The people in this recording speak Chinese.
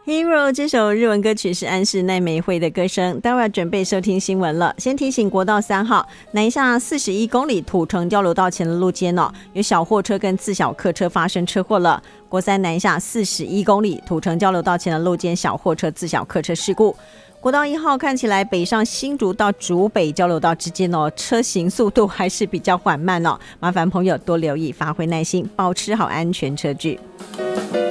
Hero 这首日文歌曲是安室奈美惠的歌声。待会儿准备收听新闻了，先提醒国道3号南下41公里土城交流道前的路肩有小货车跟自小客车发生车祸了。国3南下41公里土城交流道前的路肩小货车自小客车事故。国道1号看起来北上新竹到竹北交流道之间车行速度还是比较缓慢麻烦朋友多留意，发挥耐心，保持好安全车距。